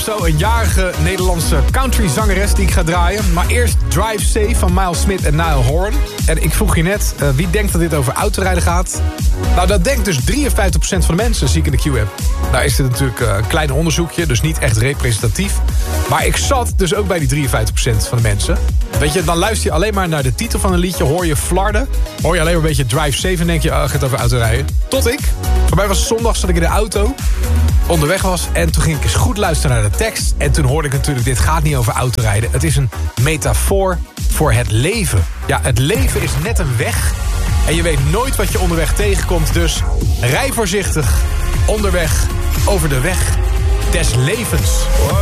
zo een jarige Nederlandse country-zangeres die ik ga draaien. Maar eerst Drive Safe van Miles Smith en Niall Horan. En ik vroeg je net, wie denkt dat dit over autorijden gaat? Nou, dat denkt dus 53% van de mensen, zie ik in de Q-app. Nou is dit natuurlijk een klein onderzoekje, dus niet echt representatief. Maar ik zat dus ook bij die 53% van de mensen. Weet je, dan luister je alleen maar naar de titel van een liedje, hoor je flarden. Hoor je alleen maar een beetje Drive Safe en denk je, het gaat over autorijden. Tot ik. Voor mij was het zondag, zat ik in de auto, onderweg was. En toen ging ik eens goed luisteren naar de tekst. En toen hoorde ik natuurlijk, dit gaat niet over autorijden. Het is een metafoor voor het leven. Ja, het leven is net een weg. En je weet nooit wat je onderweg tegenkomt. Dus rij voorzichtig onderweg over de weg des levens.